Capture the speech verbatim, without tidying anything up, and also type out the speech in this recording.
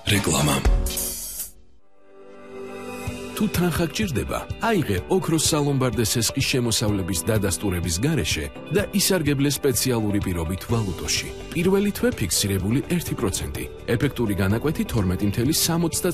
რეკლამა. თუ თანხა გჭირდება, აიღე ოქროს სალომბარდე სესხის შემოსავლების დადასტურების გარეშე და ისარგებლე სპეციალური პირობით ვალუტოში. პირველი თვე ფიქსირებული ერთი პროცენტი, ეფექტური განაკვეთი თორმეტი წუთი სამოცდაათი